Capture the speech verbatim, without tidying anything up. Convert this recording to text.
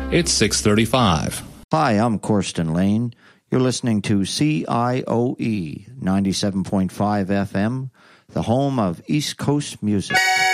It's six thirty-five. Hi, I'm Corsten Lane. You're listening to C I O E ninety-seven point five F M, the home of East Coast music.